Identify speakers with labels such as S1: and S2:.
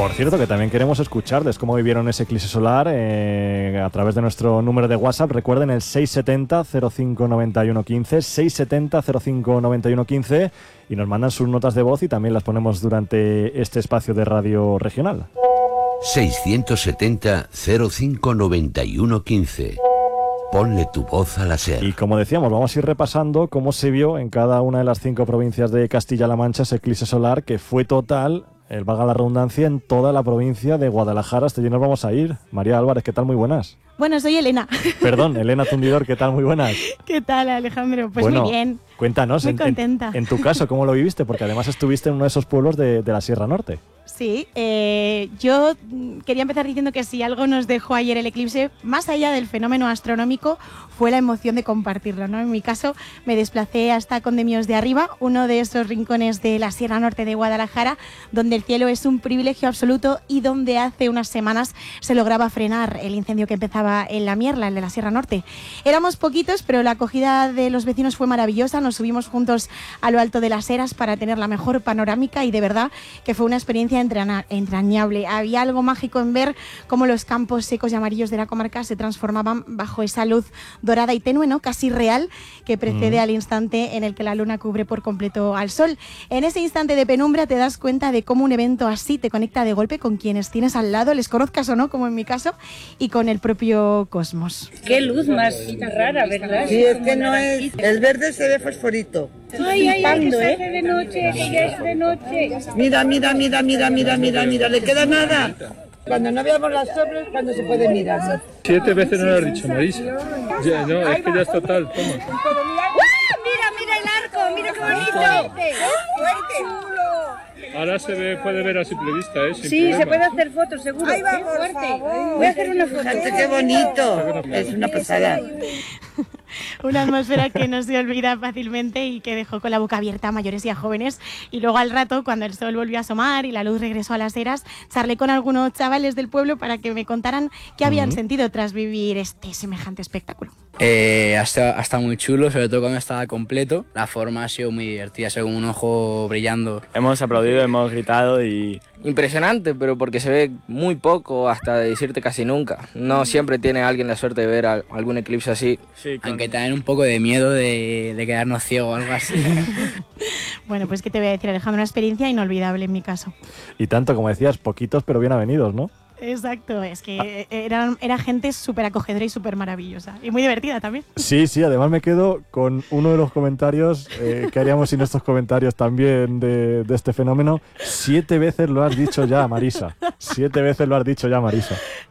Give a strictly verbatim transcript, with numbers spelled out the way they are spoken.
S1: Por cierto, que también queremos escucharles cómo vivieron ese eclipse solar eh, a través de nuestro número de WhatsApp. Recuerden el seis setenta cero cinco noventa y uno quince, seis setenta cero cinco noventa y uno quince, y nos mandan sus notas de voz y también las ponemos durante este espacio de radio regional.
S2: seiscientos setenta cero cinco noventa y uno quince. Ponle tu voz a la SER.
S1: Y como decíamos, vamos a ir repasando cómo se vio en cada una de las cinco provincias de Castilla-La Mancha ese eclipse solar, que fue total, el valga la redundancia, en toda la provincia de Guadalajara. Hasta allí nos vamos a ir. María Álvarez, ¿qué tal? Muy buenas.
S3: Bueno, soy Elena.
S1: Perdón, Elena Tundidor, ¿qué tal? Muy buenas.
S3: ¿Qué tal, Alejandro? Pues
S1: bueno,
S3: muy bien.
S1: Cuéntanos,
S3: muy
S1: en,
S3: contenta.
S1: En, en tu caso, ¿cómo lo viviste? Porque además estuviste en uno de esos pueblos de, de la Sierra Norte.
S3: Sí, eh, yo quería empezar diciendo que si algo nos dejó ayer el eclipse, más allá del fenómeno astronómico, fue la emoción de compartirlo, ¿no? En mi caso, me desplacé hasta Condemios de Arriba, uno de esos rincones de la Sierra Norte de Guadalajara, donde el cielo es un privilegio absoluto y donde hace unas semanas se lograba frenar el incendio que empezaba en La Mierla, el de la Sierra Norte. Éramos poquitos, pero la acogida de los vecinos fue maravillosa. Nos subimos juntos a lo alto de las eras para tener la mejor panorámica y de verdad que fue una experiencia entraña- entrañable. Había algo mágico en ver cómo los campos secos y amarillos de la comarca se transformaban bajo esa luz dorada y tenue, ¿no? Casi real, que precede mm. al instante en el que la luna cubre por completo al sol. En ese instante de penumbra te das cuenta de cómo un evento así te conecta de golpe con quienes tienes al lado, les conozcas o no, como en mi caso, y con el propio cosmos.
S4: Qué luz más rara, ¿verdad?
S5: Sí, es que no es... El verde se ve fosforito.
S4: Ay, ay, ay, que se hace de noche, que ya es de noche.
S5: Mira, mira, mira, mira, mira, mira, mira, ¿le queda nada? Cuando no veamos las sombras, cuando se puede mirar.
S6: Siete veces no lo has dicho, Marisa. Ya, no, es que ya es total, toma.
S4: Mira, mira el arco, mira qué bonito. Fuerte.
S6: Ahora se ve, puede ver a simple vista, ¿eh? Sin
S4: sí,
S6: problema.
S4: Se puede hacer fotos, seguro. Ahí va, por favor. Voy a hacer una foto.
S5: Fíjate qué bonito. Es una pasada.
S3: Una atmósfera que no se olvida fácilmente y que dejó con la boca abierta a mayores y a jóvenes. Y luego al rato, cuando el sol volvió a asomar y la luz regresó a las eras, charlé con algunos chavales del pueblo para que me contaran qué habían uh-huh. sentido tras vivir este semejante espectáculo.
S7: Eh, ha, estado, ha estado muy chulo, sobre todo cuando estaba completo. La forma ha sido muy divertida, se ve como un ojo brillando.
S8: Hemos aplaudido, hemos gritado y... Impresionante, pero porque se ve muy poco, hasta de decirte casi nunca. No siempre tiene alguien la suerte de ver a, algún eclipse así.
S7: Sí, con... Aunque también un poco de miedo de, de quedarnos ciegos o algo así.
S3: Bueno, pues qué te voy a decir, Alejandro, una experiencia inolvidable en mi caso.
S1: Y tanto, como decías, poquitos pero bien avenidos, ¿no?
S3: Exacto, es que era, era gente súper acogedora y súper maravillosa. Y muy divertida también.
S1: Sí, sí, además me quedo con uno de los comentarios. Eh, ¿Qué haríamos sin estos comentarios también de, de este fenómeno? Siete veces lo has dicho ya, Marisa. Siete veces lo has dicho ya, Marisa.